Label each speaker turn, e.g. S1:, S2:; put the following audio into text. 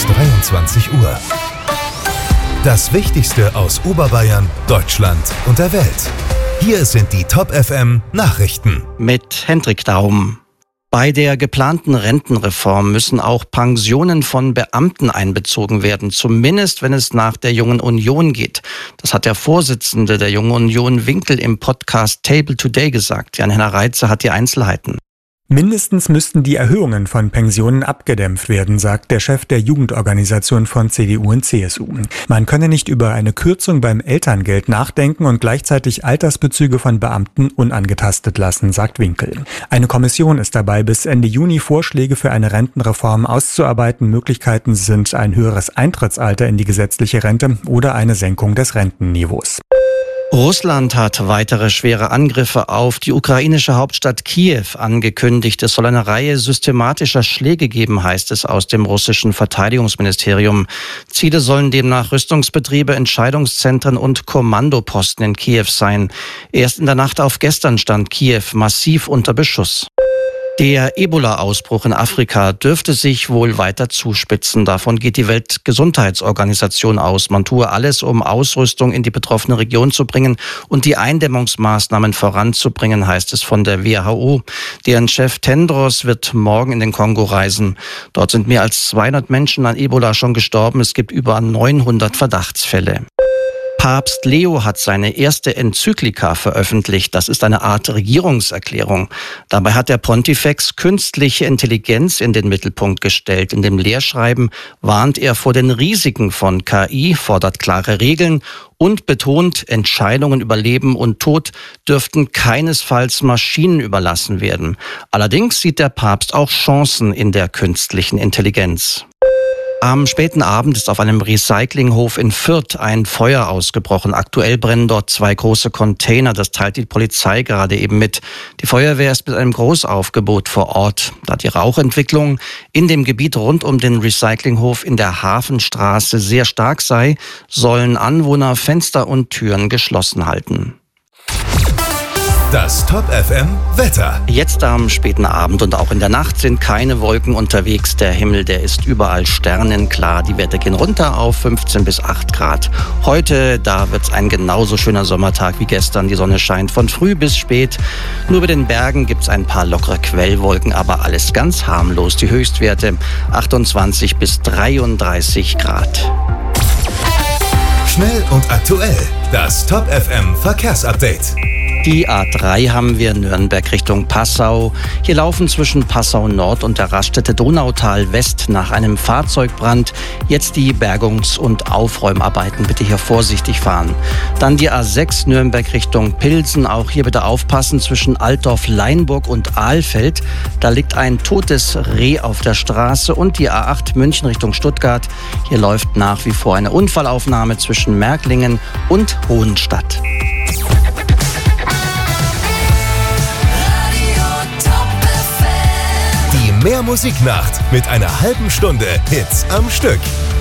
S1: 23 Uhr. Das Wichtigste aus Oberbayern, Deutschland und der Welt. Hier sind die Top FM Nachrichten.
S2: Mit Hendrik Daum. Bei der geplanten Rentenreform müssen auch Pensionen von Beamten einbezogen werden, zumindest wenn es nach der Jungen Union geht. Das hat der Vorsitzende der Jungen Union Winkel im Podcast Table Today gesagt. Jan-Henner Reitze hat die Einzelheiten.
S3: Mindestens müssten die Erhöhungen von Pensionen abgedämpft werden, sagt der Chef der Jugendorganisation von CDU und CSU. Man könne nicht über eine Kürzung beim Elterngeld nachdenken und gleichzeitig Altersbezüge von Beamten unangetastet lassen, sagt Winkel. Eine Kommission ist dabei, bis Ende Juni Vorschläge für eine Rentenreform auszuarbeiten. Möglichkeiten sind ein höheres Eintrittsalter in die gesetzliche Rente oder eine Senkung des Rentenniveaus.
S2: Russland hat weitere schwere Angriffe auf die ukrainische Hauptstadt Kiew angekündigt. Es soll eine Reihe systematischer Schläge geben, heißt es aus dem russischen Verteidigungsministerium. Ziele sollen demnach Rüstungsbetriebe, Entscheidungszentren und Kommandoposten in Kiew sein. Erst in der Nacht auf gestern stand Kiew massiv unter Beschuss. Der Ebola-Ausbruch in Afrika dürfte sich wohl weiter zuspitzen. Davon geht die Weltgesundheitsorganisation aus. Man tue alles, um Ausrüstung in die betroffene Region zu bringen und die Eindämmungsmaßnahmen voranzubringen, heißt es von der WHO. Deren Chef Tedros wird morgen in den Kongo reisen. Dort sind mehr als 200 Menschen an Ebola schon gestorben. Es gibt über 900 Verdachtsfälle. Papst Leo hat seine erste Enzyklika veröffentlicht. Das ist eine Art Regierungserklärung. Dabei hat der Pontifex künstliche Intelligenz in den Mittelpunkt gestellt. In dem Lehrschreiben warnt er vor den Risiken von KI, fordert klare Regeln und betont, Entscheidungen über Leben und Tod dürften keinesfalls Maschinen überlassen werden. Allerdings sieht der Papst auch Chancen in der künstlichen Intelligenz. Am späten Abend ist auf einem Recyclinghof in Fürth ein Feuer ausgebrochen. Aktuell brennen dort 2 große Container. Das teilt die Polizei gerade eben mit. Die Feuerwehr ist mit einem Großaufgebot vor Ort. Da die Rauchentwicklung in dem Gebiet rund um den Recyclinghof in der Hafenstraße sehr stark sei, sollen Anwohner Fenster und Türen geschlossen halten.
S1: Das Top FM Wetter.
S2: Jetzt am späten Abend und auch in der Nacht sind keine Wolken unterwegs. Der Himmel, der ist überall sternenklar. Die Werte gehen runter auf 15 bis 8 Grad. Heute, da wird's ein genauso schöner Sommertag wie gestern. Die Sonne scheint von früh bis spät. Nur bei den Bergen gibt's ein paar lockere Quellwolken, aber alles ganz harmlos. Die Höchstwerte 28 bis 33 Grad.
S1: Schnell und aktuell. Das Top FM Verkehrsupdate.
S2: Die A3 haben wir Nürnberg Richtung Passau. Hier laufen zwischen Passau Nord und der Raststätte Donautal West nach einem Fahrzeugbrand jetzt die Bergungs- und Aufräumarbeiten. Bitte hier vorsichtig fahren. Dann die A6 Nürnberg Richtung Pilsen. Auch hier bitte aufpassen zwischen Altdorf-Leinburg und Ahlfeld. Da liegt ein totes Reh auf der Straße. Und die A8 München Richtung Stuttgart. Hier läuft nach wie vor eine Unfallaufnahme zwischen Märklingen und Hohenstadt.
S1: Die Mehr Musiknacht mit einer halben Stunde Hits am Stück.